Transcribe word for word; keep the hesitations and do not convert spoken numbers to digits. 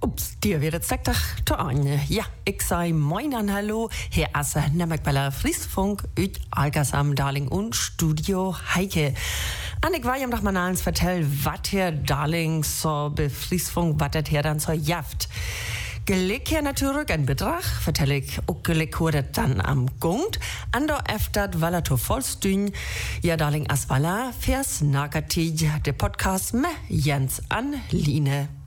Ups, dir wird sagt doch to Anja. Ja, ich sei moin an hallo, Herr Asse, nämlich bei der Friesfunk, üt Algersam, Darling und Studio Heike. Und ich war ihm doch mal eins vertellen, wat hier Darling so bei Friesfunk, wat das hier dann so jaft. Geleck hier natürlich ein Betrag, vertell ich auch geleck wurde dann am Gund. Ando eftat weil er to vollstün. Ja, Darling as walla, vers nakatij, der Podcast me Jens an Line.